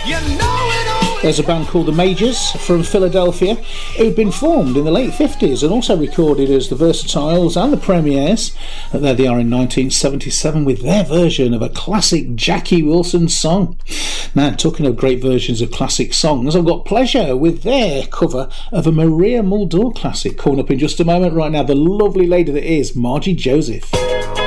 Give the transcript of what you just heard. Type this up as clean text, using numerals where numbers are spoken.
There's a band called The Majors from Philadelphia who'd been formed in the late 50s and also recorded as the Versatiles and the Premiers. And there they are in 1977 with their version of a classic Jackie Wilson song. Now, talking of great versions of classic songs, I've got Pleasure with their cover of a Maria Muldaur classic coming up in just a moment. Right now, the lovely lady that is Margie Joseph.